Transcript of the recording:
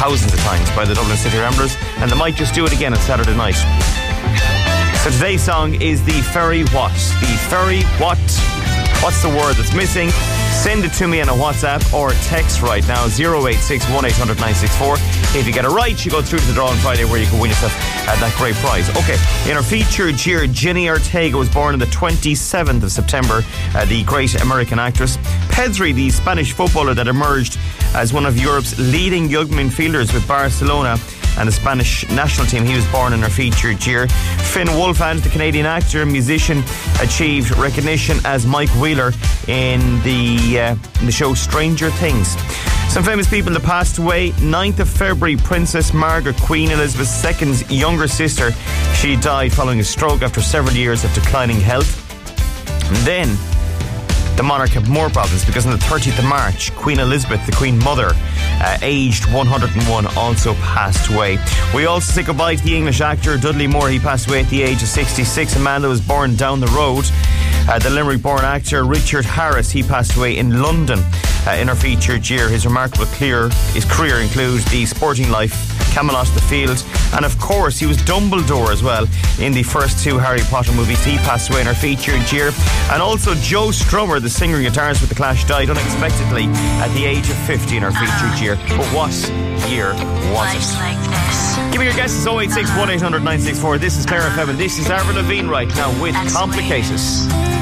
thousands of times by the Dublin City Ramblers, and they might just do it again on Saturday night. So today's song is The Ferry What? The Ferry What? What's the word that's missing? Send it to me on a WhatsApp or text right now, 086 1800 964. If you get it right, you go through to the draw on Friday where you can win yourself that great prize. Okay, in our featured year, Jenny Ortega was born on the 27th of September, the great American actress. Pedri, the Spanish footballer that emerged as one of Europe's leading young midfielders with Barcelona and the Spanish national team, he was born in our featured year. Finn Wolfhard, the Canadian actor and musician, achieved recognition as Mike Wheeler in the show Stranger Things. Some famous people that passed away. 9th of February, Princess Margaret, Queen Elizabeth II's younger sister. She died following a stroke after several years of declining health. And then the monarch had more problems because on the 30th of March, Queen Elizabeth, the Queen Mother, aged 101, also passed away. We also say goodbye to the English actor Dudley Moore. He passed away at the age of 66. A man that was born down the road. The Limerick-born actor Richard Harris, he passed away in London in our featured year. His remarkable career includes The Sporting Life, Camelot, The Field, and of course he was Dumbledore as well in the first two Harry Potter movies. He passed away in our featured year. And also Joe Strummer, the singer and guitarist with The Clash, died unexpectedly at the age of 50 in our featured year. But what year was it? Give me your guesses, 086 1800 964. This is Clare FM and this is Avril Lavigne right now with Complicated.